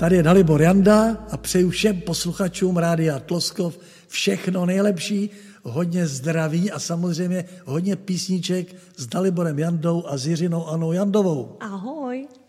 tady je Dalibor Janda a přeju všem posluchačům Rádia Tloskov všechno nejlepší, hodně zdraví a samozřejmě hodně písniček s Daliborem Jandou a s Jiřinou Anou Jandovou. Ahoj.